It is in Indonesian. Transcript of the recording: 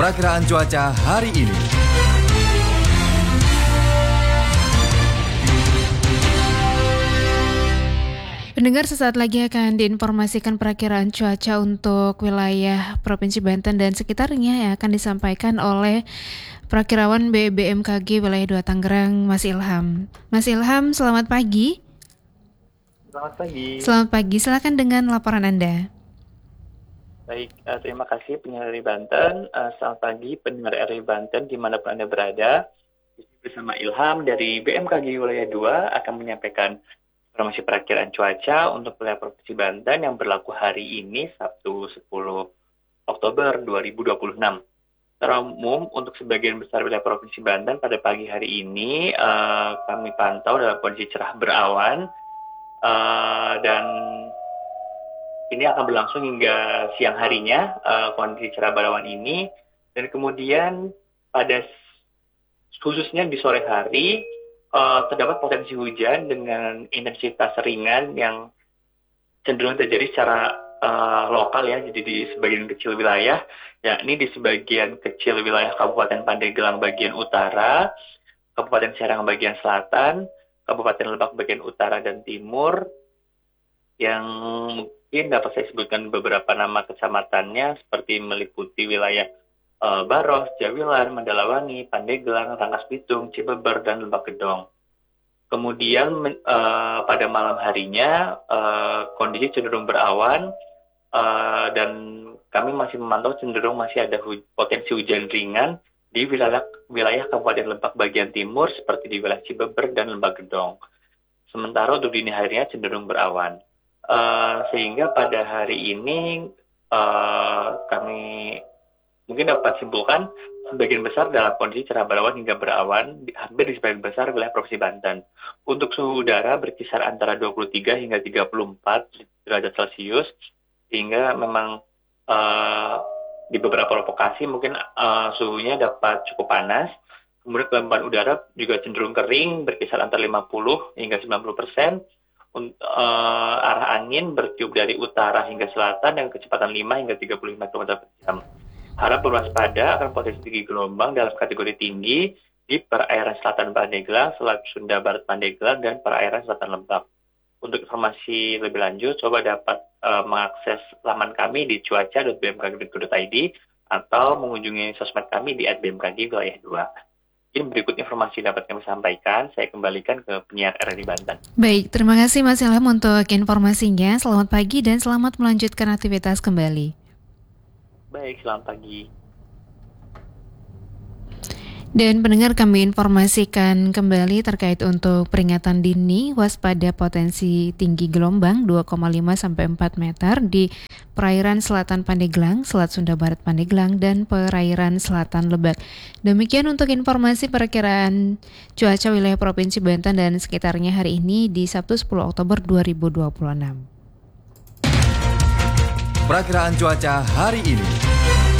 Perakiraan cuaca hari ini. Pendengar, sesaat lagi akan diinformasikan perakiraan cuaca untuk wilayah Provinsi Banten dan sekitarnya yang akan disampaikan oleh Perakirawan BMKG wilayah 2 Tangerang, Mas Ilham. Mas Ilham, selamat pagi. Selamat pagi. Selamat pagi, silakan dengan laporan Anda. Baik, terima kasih pendengar RRI Banten. Selamat pagi pendengar RRI Banten dimanapun Anda berada. Bersama Ilham dari BMKG wilayah 2 akan menyampaikan informasi perakiraan cuaca untuk wilayah Provinsi Banten yang berlaku hari ini Sabtu 10 Oktober 2026. Secara umum untuk sebagian besar wilayah Provinsi Banten pada pagi hari ini kami pantau dalam kondisi cerah berawan dan ini akan berlangsung hingga siang harinya kondisi cerah berawan ini, dan kemudian pada khususnya di sore hari terdapat potensi hujan dengan intensitas ringan yang cenderung terjadi secara lokal ya, jadi di sebagian kecil wilayah, yakni di sebagian kecil wilayah Kabupaten Pandeglang bagian utara, Kabupaten Serang bagian selatan, Kabupaten Lebak bagian utara dan timur, yang mungkin dapat saya sebutkan beberapa nama kecamatannya seperti meliputi wilayah Baros, Jawilan, Mandalawangi, Pandeglang, Rangkas Bitung, Cibeber, dan Lebak Gedong. Kemudian pada malam harinya kondisi cenderung berawan dan kami masih memantau cenderung masih ada potensi hujan ringan di wilayah Kabupaten Lebak bagian timur seperti di wilayah Cibeber dan Lebak Gedong. Sementara untuk dini harinya cenderung berawan. Sehingga pada hari ini kami mungkin dapat simpulkan sebagian besar dalam kondisi cerah berawan hingga berawan hampir di sebagian besar wilayah Provinsi Banten. Untuk suhu udara berkisar antara 23 hingga 34 derajat Celcius, sehingga memang di beberapa lokasi mungkin suhunya dapat cukup panas. Kemudian kelembapan udara juga cenderung kering berkisar antara 50 hingga 90%. Arah angin bertiup dari utara hingga selatan dengan kecepatan 5 hingga 35 km per jam. Harap berwaspada akan potensi tinggi gelombang dalam kategori tinggi di perairan selatan Pandeglang, Selat Sunda Barat Pandeglang, dan perairan selatan Lebak. Untuk informasi lebih lanjut, coba dapat mengakses laman kami di cuaca.bmkg.id atau mengunjungi sosmed kami di @bmkg wilayah 2. Mungkin berikut informasi dapat kami sampaikan, saya kembalikan ke penyiar RRI Banten. Baik, terima kasih Mas Ilham untuk informasinya. Selamat pagi dan selamat melanjutkan aktivitas kembali. Baik, selamat pagi. Dan pendengar, kami informasikan kembali terkait untuk peringatan dini waspada potensi tinggi gelombang 2,5 sampai 4 meter di perairan selatan Pandeglang, Selat Sunda Barat Pandeglang, dan perairan selatan Lebak. Demikian untuk informasi perakiraan cuaca wilayah Provinsi Banten dan sekitarnya hari ini di Sabtu 10 Oktober 2026. Perakiraan cuaca hari ini.